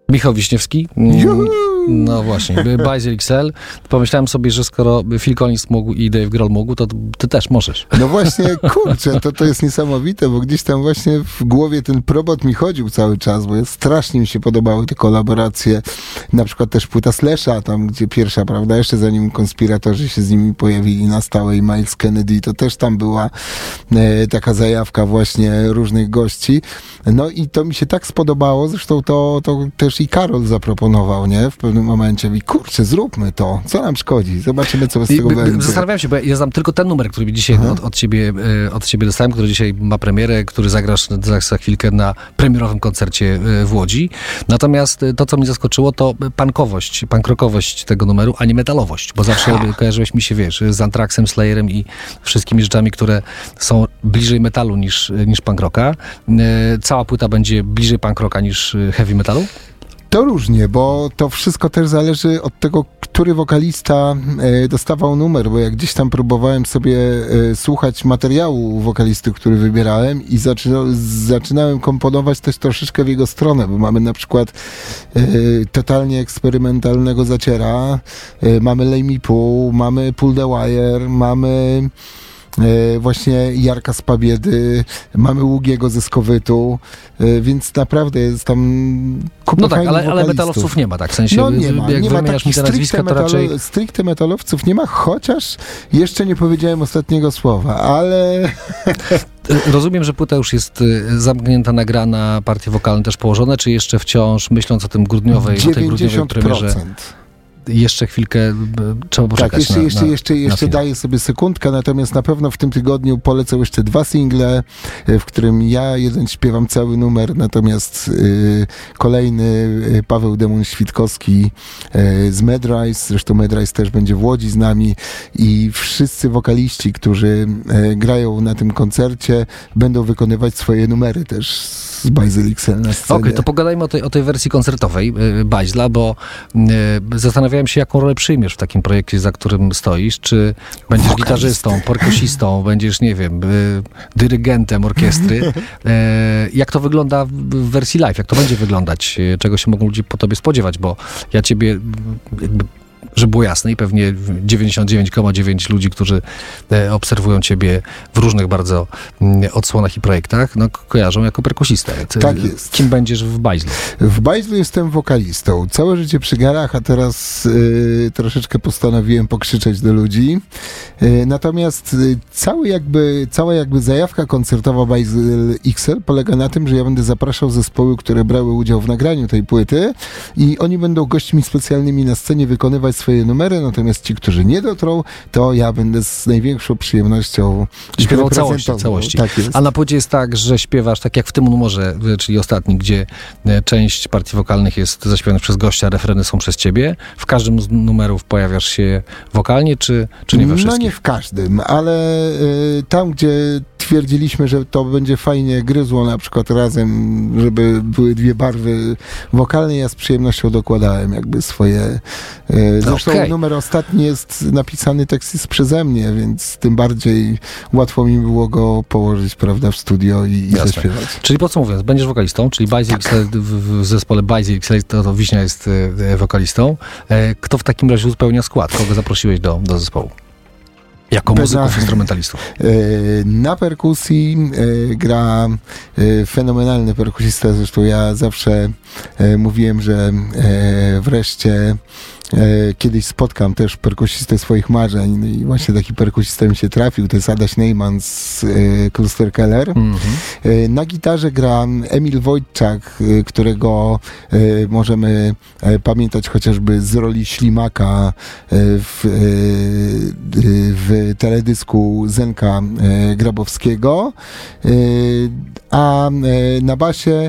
Michał Wiśniewski. No właśnie, Basil XL. Pomyślałem sobie, że skoro Phil Collins mógł i Dave Grohl mógł, to ty też możesz. No właśnie, kurczę, to jest niesamowite, bo gdzieś tam właśnie w głowie ten probot mi chodził cały czas, bo strasznie mi się podobały te kolaboracje. Na przykład też płyta Slasha, tam gdzie pierwsza, prawda, jeszcze zanim konspiratorzy się z nimi pojawili na stałe i Miles Kennedy, to też tam była taka zajawka właśnie różnych gości. No i to mi się tak spodobało, zresztą to też i Karol zaproponował, nie? W pewnym momencie. I kurczę, zróbmy to. Co nam szkodzi? Zobaczymy, co z tego będzie. Zastanawiam się, bo ja znam tylko ten numer, który dzisiaj od ciebie dostałem, który dzisiaj ma premierę, który zagrasz za chwilkę na premierowym koncercie w Łodzi. Natomiast to, co mnie zaskoczyło, to punk-rockowość tego numeru, a nie metalowość, bo zawsze kojarzyłeś mi się, wiesz, z Anthraxem, Slayerem i wszystkimi rzeczami, które są bliżej metalu niż punk rocka. Cała płyta będzie bliżej punk rocka niż heavy metalu? To różnie, bo to wszystko też zależy od tego, który wokalista dostawał numer, bo jak gdzieś tam próbowałem sobie słuchać materiału wokalisty, który wybierałem i zaczynałem komponować też troszeczkę w jego stronę, bo mamy na przykład totalnie eksperymentalnego Zaciera, mamy Lay Me Pull, mamy Pull the Wire, mamy właśnie Jarka z Pabiedy, mamy Ługiego ze Skowytu, więc naprawdę jest tam kupa fajnych wokalistów. Ale metalowców nie ma, tak? W sensie, no nie ma, jak nie ma wymieniasz mi te nazwiska, to raczej... Stricte metalowców nie ma, chociaż jeszcze nie powiedziałem ostatniego słowa, ale... Rozumiem, że płyta już jest zamknięta, nagrana, partie wokalne też położone, czy jeszcze wciąż, myśląc o tym grudniowej premierze... Jeszcze chwilkę trzeba poczekać. Tak, jeszcze daję sobie sekundkę, natomiast na pewno w tym tygodniu polecę jeszcze 2 single, w którym ja jeden śpiewam cały numer, natomiast kolejny Paweł Demon-Świtkowski z Medrise, zresztą Medrise też będzie w Łodzi z nami i wszyscy wokaliści, którzy grają na tym koncercie, będą wykonywać swoje numery też z Basil XL na scenie. Okej, to pogadajmy o tej wersji koncertowej Baźla, bo zastanawiałem się, jaką rolę przyjmiesz w takim projekcie, za którym stoisz. Czy będziesz gitarzystą, perkusistą, będziesz, nie wiem, dyrygentem orkiestry. Jak to wygląda w wersji live? Jak to będzie wyglądać? Czego się mogą ludzie po tobie spodziewać? Bo ja ciebie... żeby było jasne i pewnie 99,9 ludzi, którzy obserwują ciebie w różnych bardzo odsłonach i projektach, no kojarzą jako perkusistę. Tak jest. Kim będziesz w Baźlu? W Baźlu jestem wokalistą. Całe życie przy garach, a teraz troszeczkę postanowiłem pokrzyczeć do ludzi. Natomiast cała jakby zajawka koncertowa Basil XL polega na tym, że ja będę zapraszał zespoły, które brały udział w nagraniu tej płyty i oni będą gośćmi specjalnymi na scenie wykonywać swoje numery, natomiast ci, którzy nie dotrą, to ja będę z największą przyjemnością śpiewał całości. Tak jest. A na płycie jest tak, że śpiewasz tak jak w tym numerze, czyli ostatni, gdzie część partii wokalnych jest zaśpiewana przez gościa, refreny są przez ciebie. W każdym z numerów pojawiasz się wokalnie, czy nie we wszystkich? No nie w każdym, ale tam, gdzie twierdziliśmy, że to będzie fajnie gryzło na przykład razem, żeby były 2 barwy wokalne, ja z przyjemnością dokładałem jakby swoje... Zresztą numer ostatni jest napisany, tekst jest przeze mnie, więc tym bardziej łatwo mi było go położyć, prawda, w studio i zaśpiewać. Czyli podsumowując, będziesz wokalistą, czyli Basil XL, w zespole Basil XL to Wiśnia jest wokalistą. Kto w takim razie uzupełnia skład? Kogo zaprosiłeś do zespołu? Jako muzyków, instrumentalistów. Na perkusji gra fenomenalny perkusista, zresztą ja zawsze mówiłem, że wreszcie kiedyś spotkam też perkusistę swoich marzeń, no i właśnie taki perkusista mi się trafił, to jest Adaś Neyman z Kluster Keller. Na gitarze gra Emil Wojtczak, którego możemy pamiętać chociażby z roli Ślimaka w teledysku Zenka Grabowskiego, a na basie